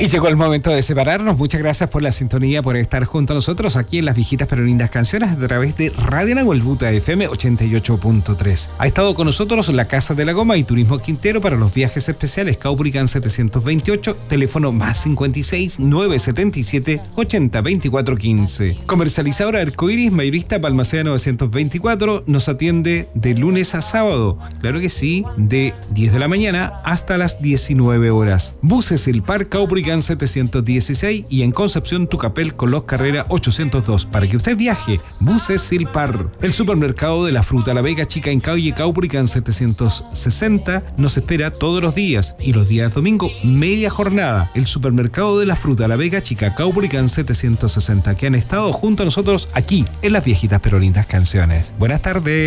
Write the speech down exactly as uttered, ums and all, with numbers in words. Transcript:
Y llegó el momento de separarnos. Muchas gracias por la sintonía, por estar junto a nosotros aquí en Las Viejitas pero Lindas Canciones a través de Radio Nahuelbuta F M ochenta y ocho punto tres. Ha estado con nosotros la Casa de la Goma y Turismo Quintero para los viajes especiales Caupolicán setecientos veintiocho, teléfono más cincuenta y seis, novecientos setenta y siete, ochenta, veinticuatro, quince. Comercializadora Arcoiris, mayorista Balmaceda novecientos veinticuatro, nos atiende de lunes a sábado, claro que sí, de diez de la mañana hasta las diecinueve horas. Buses El Par Caupolicán setecientos dieciséis y en Concepción Tucapel Colós Carrera ochocientos dos. Para que usted viaje, Buses El Par. El supermercado de la fruta La Vega Chica en calle Caupolicán setecientos sesenta nos espera todos los días y los días domingo media jornada. El supermercado de la fruta La Vega Chica Caupolicán setecientos sesenta, que han estado junto a nosotros aquí en Las Viejitas pero Lindas Canciones. Buenas tardes.